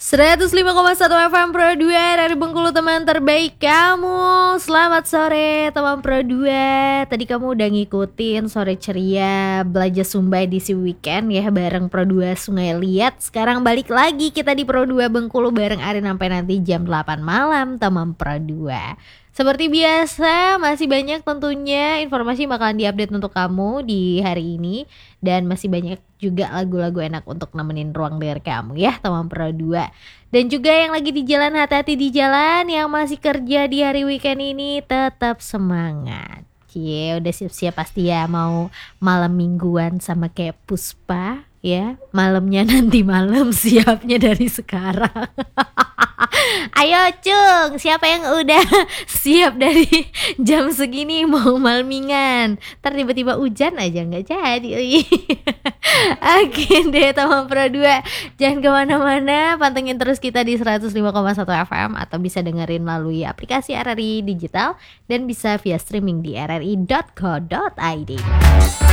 105,1 FM Pro 2 dari Bengkulu, teman terbaik kamu. Selamat sore teman Pro 2. Tadi kamu udah ngikutin Sore Ceria Belajar Sumba edisi weekend ya bareng Pro 2 Sungai Liat. Sekarang balik lagi kita di Pro 2 Bengkulu bareng Arin sampai nanti jam 8 malam teman Pro 2. Seperti biasa, masih banyak tentunya informasi bakalan diupdate untuk kamu di hari ini. Dan masih banyak juga lagu-lagu enak untuk nemenin ruang dengar kamu ya teman Pro 2. Dan juga yang lagi di jalan, hati-hati di jalan. Yang masih kerja di hari weekend ini tetap semangat. Cie, udah siap-siap pasti ya mau malam mingguan sama kayak Puspa ya. Malamnya nanti malam, siapnya dari sekarang. Ayo Cung, siapa yang udah siap dari jam segini mau malmingan? Ntar tiba-tiba hujan aja gak jadi. Oke deh teman Pro 2, jangan kemana-mana, pantengin terus kita di 105,1 FM atau bisa dengerin melalui aplikasi RRI Digital dan bisa via streaming di rri.co.id.